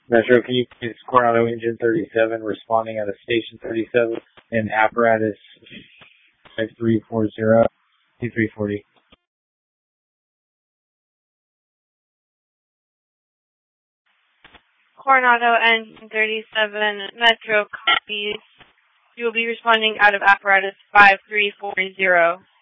Metro, can you please Coronado Engine 37 responding out of Station 37 and apparatus 5340 2340. Coronado Engine 37 Metro copies. You will be responding out of apparatus 5340.